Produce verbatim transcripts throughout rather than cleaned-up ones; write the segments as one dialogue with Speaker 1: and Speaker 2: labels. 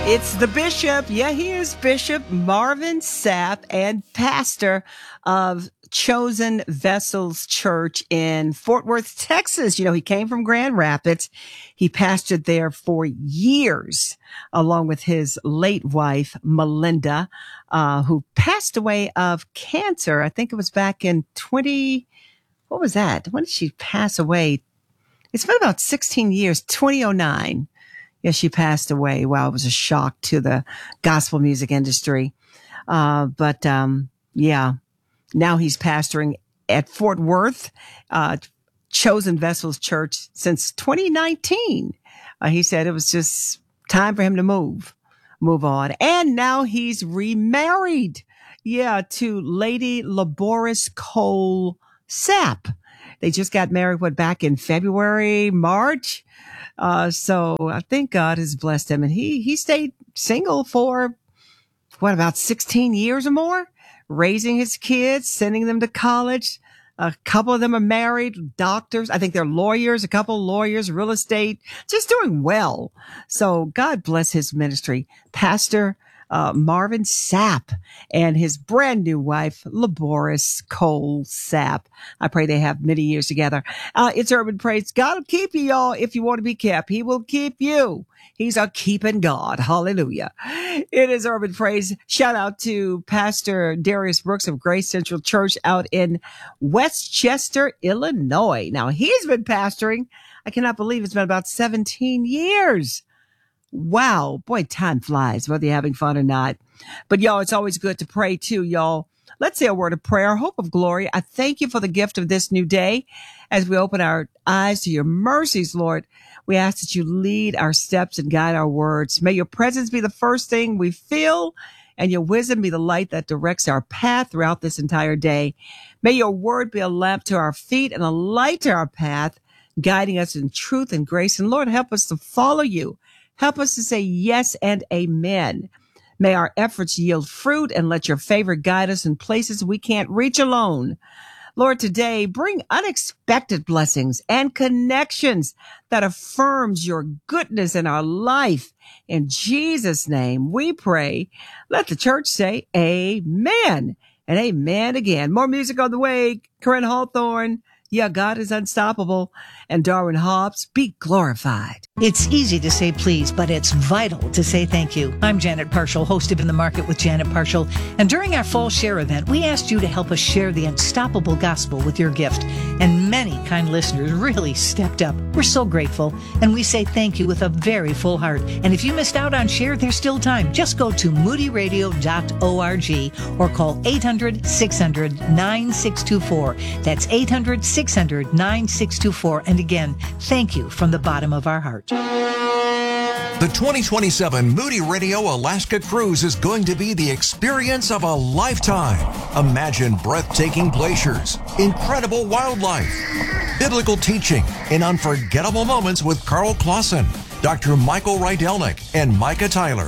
Speaker 1: It's the bishop. Yeah, he is Bishop Marvin Sapp, and pastor of Chosen Vessels Church in Fort Worth, Texas. You know, he came from Grand Rapids. He pastored there for years, along with his late wife, Melinda, uh, who passed away of cancer. I think it was back in twenty, what was that? When did she pass away? It's been about sixteen years, twenty oh nine. Yes, she passed away. Wow, it was a shock to the gospel music industry. Uh, but, um, yeah, now he's pastoring at Fort Worth, uh, Chosen Vessels Church since twenty nineteen. Uh, he said it was just time for him to move, move on. And now he's remarried. Yeah, to Lady Laboris Cole Sapp. They just got married, what, back in February, March? Uh, so I think God has blessed him, and he, he stayed single for what, about sixteen years or more, raising his kids, sending them to college. A couple of them are married, doctors. I think they're lawyers, a couple of lawyers, real estate, just doing well. So God bless his ministry. Pastor Uh, Marvin Sapp and his brand new wife, Laboris Cole Sapp. I pray they have many years together. Uh, it's Urban Praise. God will keep you, y'all, if you want to be kept. He will keep you. He's a keeping God. Hallelujah. It is Urban Praise. Shout out to Pastor Darius Brooks of Grace Central Church out in Westchester, Illinois. Now, he's been pastoring. I cannot believe it's been about seventeen years. Wow. Boy, time flies, whether you're having fun or not. But y'all, it's always good to pray too, y'all. Let's say a word of prayer. Hope of glory. I thank you for the gift of this new day. As we open our eyes to your mercies, Lord, we ask that you lead our steps and guide our words. May your presence be the first thing we feel, and your wisdom be the light that directs our path throughout this entire day. May your word be a lamp to our feet and a light to our path, guiding us in truth and grace. And Lord, help us to follow you. Help us to say yes and amen. May our efforts yield fruit, and let your favor guide us in places we can't reach alone. Lord, today bring unexpected blessings and connections that affirms your goodness in our life. In Jesus' name we pray. Let the church say amen and amen again. More music on the way. Corinne Hawthorne. Yeah, God is unstoppable. And Darwin Hobbs, be glorified.
Speaker 2: It's easy to say please, but it's vital to say thank you. I'm Janet Parshall, host of In the Market with Janet Parshall. And during our fall share event, we asked you to help us share the unstoppable gospel with your gift. And many kind listeners really stepped up. We're so grateful. And we say thank you with a very full heart. And if you missed out on share, there's still time. Just go to moody radio dot org or call eight hundred, six hundred, nine six two four. That's eight hundred, six hundred, nine six two four. And again, thank you from the bottom of our heart.
Speaker 3: The twenty twenty-seven Moody Radio Alaska Cruise is going to be the experience of a lifetime. Imagine breathtaking glaciers, incredible wildlife, biblical teaching, and unforgettable moments with Carl Clausen, Doctor Michael Rydelnik, and Micah Tyler.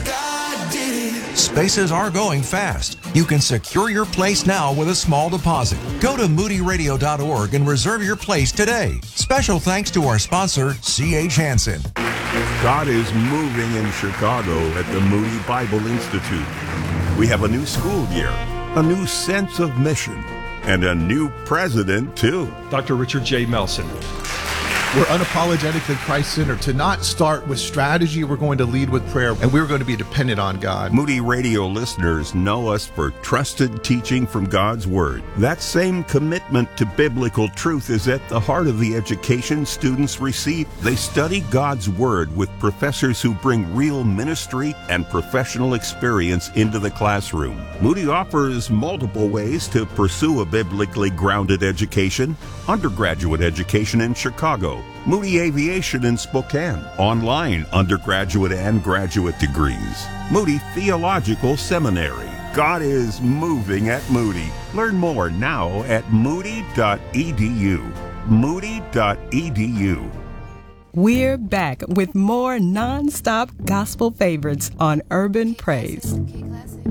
Speaker 3: Spaces are going fast. You can secure your place now with a small deposit. Go to moody radio dot org and reserve your place today. Special thanks to our sponsor, C H Hansen.
Speaker 4: God is moving in Chicago at the Moody Bible Institute. We have a new school year, a new sense of mission, and a new president, too.
Speaker 5: Doctor Richard J. Melson.
Speaker 6: We're unapologetically Christ-centered. To not start with strategy, we're going to lead with prayer, and we're going to be dependent on God.
Speaker 4: Moody Radio listeners know us for trusted teaching from God's Word. That same commitment to biblical truth is at the heart of the education students receive. They study God's Word with professors who bring real ministry and professional experience into the classroom. Moody offers multiple ways to pursue a biblically grounded education: undergraduate education in Chicago, Moody Aviation in Spokane, online undergraduate and graduate degrees, Moody Theological Seminary. God is moving at Moody. Learn more now at moody dot e d u. moody dot e d u.
Speaker 7: We're back with more non-stop gospel favorites on Urban Praise.